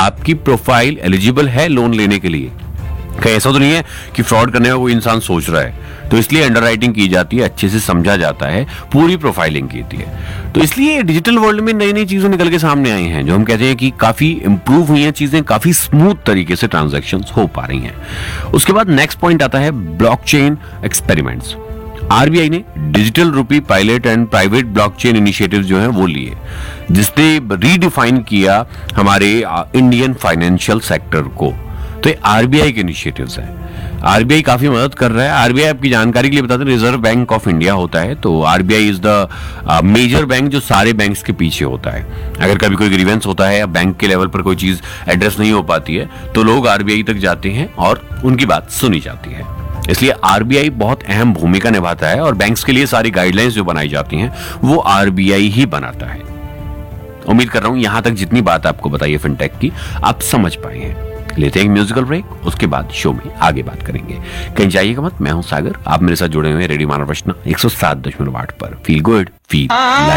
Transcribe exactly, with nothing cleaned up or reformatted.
आपकी profile eligible है loan लेने के लिए। कहीं ऐसा तो नहीं है कि फ्रॉड करने का कोई इंसान सोच रहा है, तो इसलिए अंडरराइटिंग की जाती है, अच्छे से समझा जाता है, पूरी प्रोफाइलिंग की जाती है। तो इसलिए डिजिटल वर्ल्ड में नई नई चीजें निकल के सामने आई हैं, जो हम कहते हैं कि काफी इंप्रूव हुई हैं चीजें, काफी स्मूथ तरीके से ट्रांजैक्शंस हो पा रही हैं। उसके बाद नेक्स्ट पॉइंट आता है ब्लॉकचेन एक्सपेरिमेंट्स। आरबीआई ने डिजिटल रूपी pilot and private blockchain initiative जो हैं वो लिए, जिसने रीडिफाइन किया हमारे इंडियन फाइनेंशियल सेक्टर को। तो ये आरबीआई के इनिशिएटिव्स हैं। आरबीआई काफी मदद कर रहा है। आरबीआई आपकी जानकारी के लिए बताते हैं, रिजर्व बैंक ऑफ इंडिया होता है, तो RBI is the major bank जो सारे बैंक्स के पीछे होता है। अगर कभी कोई ग्रीवेंस होता है या बैंक के लेवल पर कोई चीज एड्रेस नहीं हो पाती है, तो लोग आरबीआई तक जाते हैं और उनकी बात सुनी जाती है। इसलिए आरबीआई बहुत अहम भूमिका निभाता है और बैंक्स के लिए सारी गाइडलाइंस जो बनाई जाती हैं वो आरबीआई ही बनाता है। उम्मीद कर रहा हूं यहां तक जितनी बात आपको बताइए फिनटेक की, आप समझ पाए हैं। लेते हैं एक म्यूजिकल ब्रेक, उसके बाद शो में आगे बात करेंगे। कहीं जाइएगा मत, मैं हूं सागर, आप मेरे साथ जुड़े हुए हैं रेडियो मानव प्रश्न एक सौ सात दशमलव आठ पर। Feel good feel